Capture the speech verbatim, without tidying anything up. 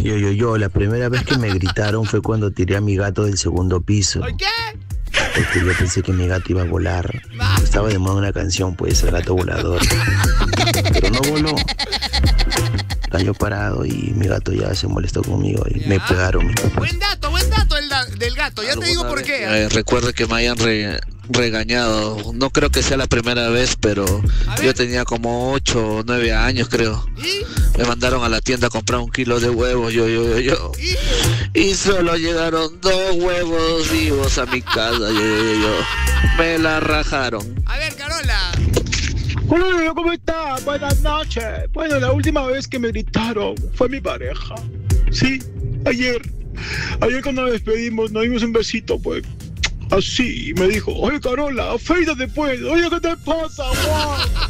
Yo, yo, yo, la primera vez que me gritaron fue cuando tiré a mi gato del segundo piso. ¿Qué? Porque yo pensé que mi gato iba a volar. Estaba de moda una canción, pues, el gato volador. Pero no voló. Cayó parado y mi gato ya se molestó conmigo y ya. me pegaron mis papás. Buen dato, buen dato el da del gato. Ya te digo por qué. Eh, recuerdo que me hayan re regañado. No creo que sea la primera vez, pero yo tenía como ocho o nueve años, creo. ¿Y? Me mandaron a la tienda a comprar un kilo de huevos, yo, yo, yo, yo. ¿Y? Y solo llegaron dos huevos vivos a mi casa, yo, yo, yo, yo. Me la rajaron. A ver, Carola. Hola, ¿cómo estás? Buenas noches. Bueno, la última vez que me gritaron fue mi pareja. Sí, ayer. Ayer cuando nos despedimos, nos dimos un besito, pues. Así, me dijo, oye, Carola, afeítate pues. Oye, ¿qué te pasa, Juan?